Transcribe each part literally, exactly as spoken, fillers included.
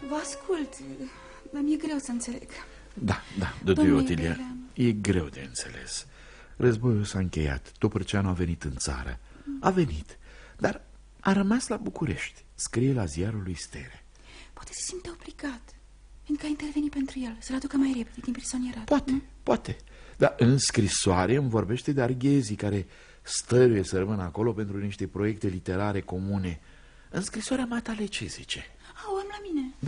Vă ascult, dar mi-e greu să înțeleg. Da, da, Duduie Otilia, e greu de înțeles. Războiul s-a încheiat, Topârceanu a venit în țară. A venit, dar a rămas la București. Scrie la ziarul lui Stere. Poate se simte obligat, fiindcă a intervenit pentru el, să-l aducă mai repede din prisonierat. Poate, nu? Poate. Dar în scrisoare îmi vorbește de Arghezi, care stăruie să rămână acolo pentru niște proiecte literare comune. În scrisoarea matale ce zice? Au, am la mine. Da.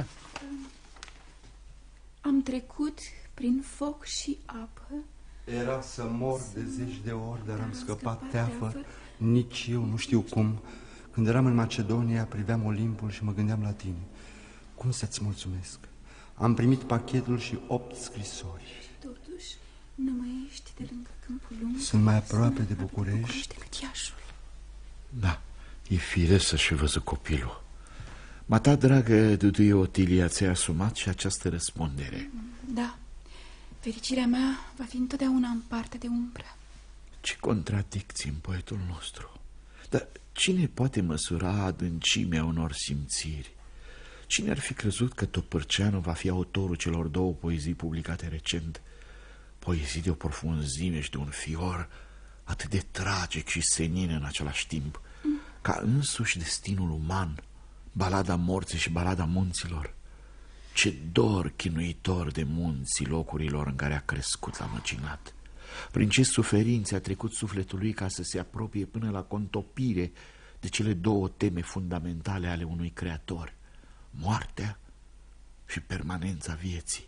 Am trecut prin foc și apă. Era să mor de zeci de ori, dar am scăpat teafă. Nici eu nu știu cum. Când eram în Macedonia, priveam Olimpul și mă gândeam la tine. Cum să-ți mulțumesc? Am primit pachetul și opt scrisori. Totuși, nu mai ești de lângă Câmpul Lung. Sunt mai aproape de București decât Iașul. Da, e firesc să-și văzut copilul. Mata, dragă Duduie Otilia, ți-ai asumat și această răspundere. Da, fericirea mea va fi întotdeauna în parte de umbră. Ce contradicții în poetul nostru. Dar cine poate măsura adâncimea unor simțiri? Cine ar fi crezut că Topârceanu va fi autorul celor două poezii publicate recent? Poezii de o profunzime și de un fior atât de tragic și senin în același timp, mm. ca însuși destinul uman, balada morții și balada munților. Ce dor chinuitor de munții locurilor în care a crescut la măcinat. Prin ce suferințe a trecut sufletul lui ca să se apropie până la contopire de cele două teme fundamentale ale unui creator: moartea și permanența vieții.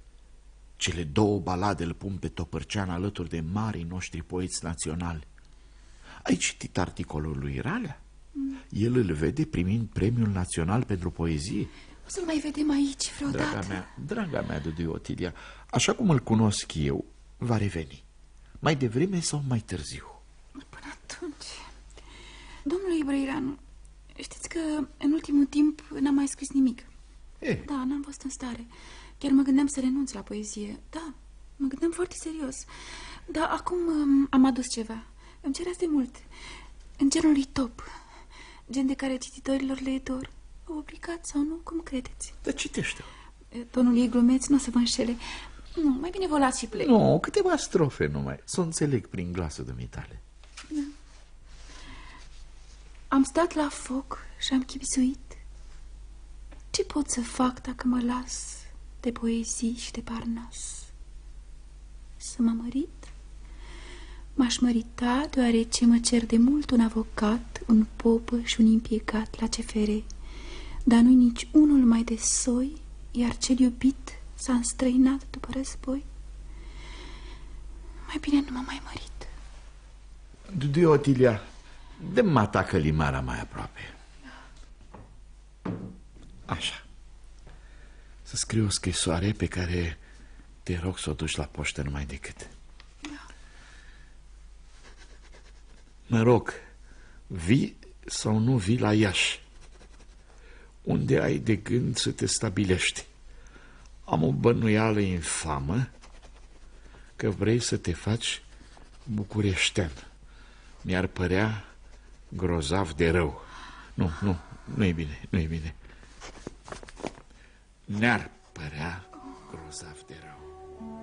Cele două balade îl pun pe Topârceanu alături de marii noștri poeți naționali. Ai citit articolul lui Ralea? Mm. El îl vede primind Premiul Național pentru Poezie. O să-l mai vedem aici vreodată. Draga mea, draga mea, Duduie Otilia, așa cum îl cunosc eu, va reveni. Mai devreme sau mai târziu. Până atunci. Domnului Brăileanu, știți că în ultimul timp n-am mai scris nimic. E. Da, n-am fost în stare. Chiar mă gândeam să renunț la poezie. Da, mă gândeam foarte serios. Dar acum um, am adus ceva. Îmi cereați de mult. În genul lui Top, gen de care cititorilor le e dor. Obligat sau nu, cum credeți? Dar citește-o. Tonul ei glumeț, nu o să vă înșele. Nu, mai bine vă las și plec. Nu, câteva strofe numai. Să o înțeleg prin glasul dumitale. Da. Am stat la foc și am chipzuit. Ce pot să fac dacă mă las de poezii și de Parnas? Să mă mărit? M-aș mărita deoarece mă cer de mult un avocat, un popă și un impiegat la C F R. Dar nu-i nici unul mai de soi, iar cel iubit s-a înstrăinat după război. Mai bine nu m-am mai mărit. Duduie Otilia, dă-mi mata călimara mai aproape. Așa. Să scriu o scrisoare pe care te rog să o duci la poștă numai decât. Da. Mă rog, vii sau nu vii la Iași, unde ai de gând să te stabilești. Am o bănuială infamă că vrei să te faci bucureștean. Mi-ar părea grozav de rău. Nu, nu, nu e bine, nu e bine. Ne-ar părea grozav de rău.